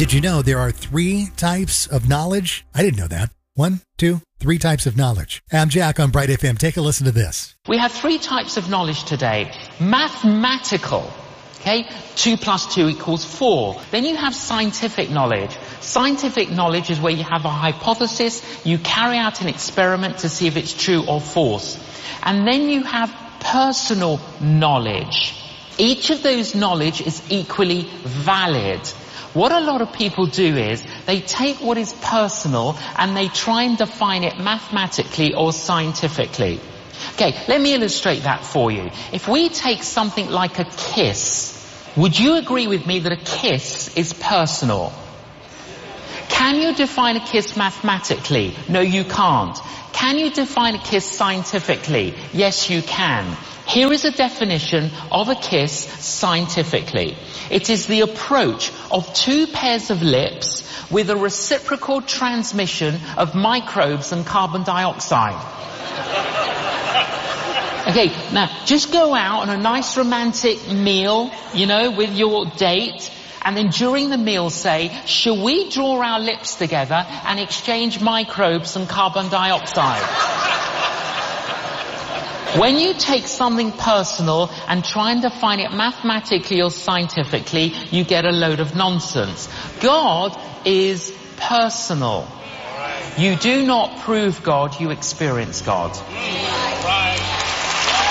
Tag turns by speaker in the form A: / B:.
A: Did you know there are 3 types of knowledge? I didn't know that. 1, 2, 3 types of knowledge. I'm Jack on Bright FM. Take a listen to this.
B: We have 3 types of knowledge today. Mathematical. Okay, 2 plus 2 equals 4. Then you have scientific knowledge. Scientific knowledge is where you have a hypothesis, you carry out an experiment to see if it's true or false. And then you have personal knowledge. Each of those knowledge is equally valid. What a lot of people do is they take what is personal and they try and define it mathematically or scientifically. Okay, let me illustrate that for you. If we take something like a kiss, would you agree with me that a kiss is personal? Can you define a kiss mathematically? No, you can't. Can you define a kiss scientifically? Yes, you can. Here is a definition of a kiss scientifically. It is the approach of 2 pairs of lips with a reciprocal transmission of microbes and carbon dioxide. Okay, now just go out on a nice romantic meal, with your date, and then during the meal say, shall we draw our lips together and exchange microbes and carbon dioxide? When you take something personal and try and define it mathematically or scientifically, you get a load of nonsense. God is personal. You do not prove God, you experience God.